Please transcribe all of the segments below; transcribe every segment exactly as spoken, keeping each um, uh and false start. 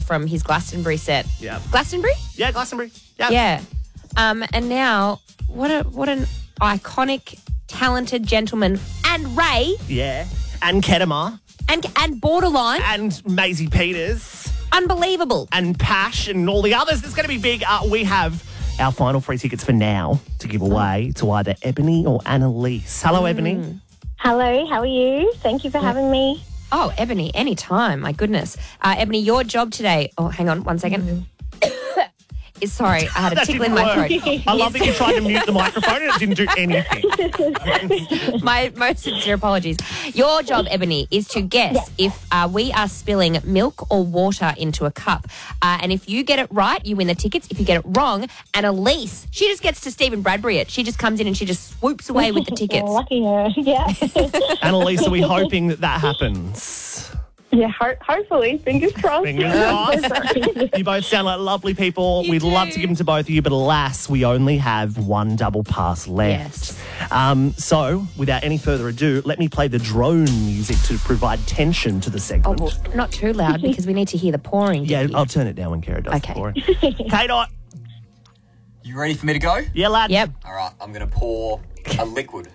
from his Glastonbury set. Yeah. Glastonbury? Yeah, Glastonbury. Yeah. Yeah. Um, and now, what a what an iconic, talented gentleman. And Ray. Yeah. And Kedema. And, and Borderline. And Maisie Peters. Unbelievable. And Pash and all the others. It's going to be big. Uh, we have our final free tickets for now to give away to either Ebony or Annalise. Hello, mm. Ebony. Hello, how are you? Thank you for having me. Oh, Ebony, anytime. My goodness. Uh, Ebony, your job today... Oh, hang on one second. Mm. is Sorry, I had a tickle in my throat. I love that you tried to mute the microphone and it didn't do anything. My most sincere apologies. Your job, Ebony, is to guess yes. if uh, we are spilling milk or water into a cup. Uh, and if you get it right, you win the tickets. If you get it wrong, Annalise, she just gets to Stephen Bradbury it. She just comes in and she just swoops away with the tickets. Lucky her, yeah. Annalise, are we hoping that that happens? Yeah, ho- hopefully. Fingers crossed. Fingers crossed. You both sound like lovely people. You We'd do. love to give them to both of you, but alas, we only have one double pass left. Yes. Um, so, without any further ado, let me play the drone music to provide tension to the Oh, segment. well, not too loud because we need to hear the pouring. Yeah, Dickie. I'll turn it down when Kara does Okay. the pouring. K-Dot. You ready for me to go? Yeah, lad. Yep. All right, I'm going to pour a liquid.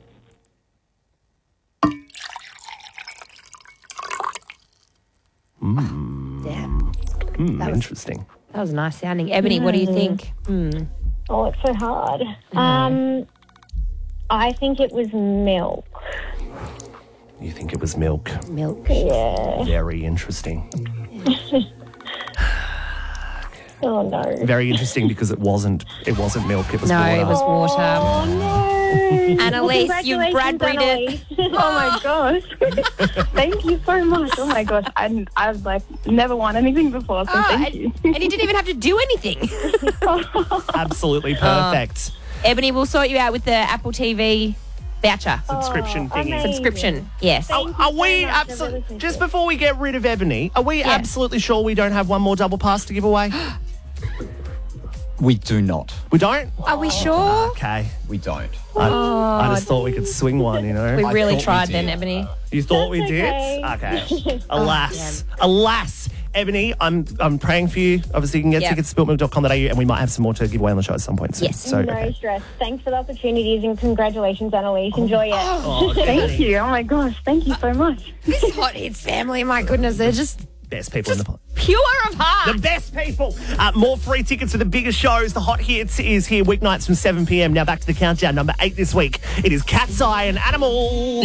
Mmm. Yeah. Mm, That was- interesting. That was nice sounding. Ebony, what do you think? Mm. Oh, it's so hard. Um, I think it was milk. You think it was milk? Milk. Yeah. Very interesting. Oh, no. Very interesting because it wasn't. It wasn't milk. It was No, water. it was water. Oh, no. Annalise, you've Congratulations, Bradbury'd Annalise. it. Oh, my gosh. Thank you so much. Oh, my gosh. I, I've, like, never won anything before, so Oh, thank and, you. and you didn't even have to do anything. Absolutely perfect. Ebony, we'll sort you out with the Apple T V voucher. Subscription Oh, thingy. amazing. Subscription, yes. Thank you Are so we much. I really absolutely appreciate just it. before we get rid of Ebony? Are we Yeah. absolutely sure we don't have one more double pass to give away? We do not. We don't. Are we sure? Okay. We don't. I, I just thought we could swing one. You know. We I really thought we tried did. then, Ebony. You thought we That's did? okay. Okay. Alas, alas, Ebony, I'm I'm praying for you. Obviously, you can get Yep. tickets at spilt milk dot com dot a u and we might have some more to give away on the show at some point soon. Yes. So, No okay. stress. Thanks for the opportunities and congratulations, Annalise. Enjoy it. Oh, Thank Ebony. you. Oh, my gosh. Thank you so much. This Hot Hits family, my goodness, they're just Best people in the pod. pure of heart. The best people. Uh, more free tickets for the biggest shows. The Hot Hits is here weeknights from seven p.m. Now back to the countdown. Number eight this week. It is Cat's Eye and Animal.